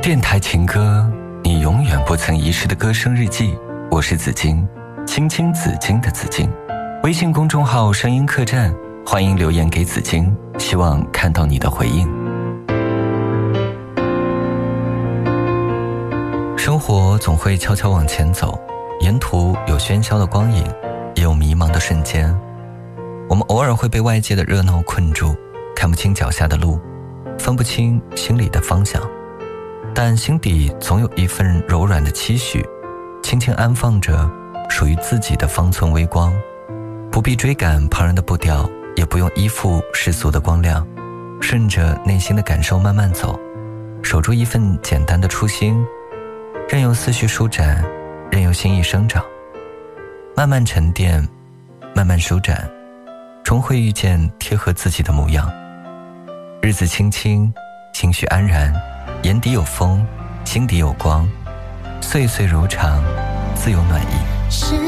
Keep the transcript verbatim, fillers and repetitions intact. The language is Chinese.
电台情歌，你永远不曾遗失的歌声日记。我是紫金，青青紫金的紫金。微信公众号声音客栈，欢迎留言给紫金，希望看到你的回应。生活总会悄悄往前走，沿途有喧嚣的光影，也有迷茫的瞬间。我们偶尔会被外界的热闹困住，看不清脚下的路，分不清心里的方向，但心底总有一份柔软的期许，轻轻安放着属于自己的方寸微光。不必追赶旁人的步调，也不用依附世俗的光亮，顺着内心的感受慢慢走，守住一份简单的初心，任由思绪舒展，任由心意生长，慢慢沉淀，慢慢舒展，终会遇见贴合自己的模样。日子轻轻，情绪安然，眼底有风，心底有光，岁岁如常，自有暖意。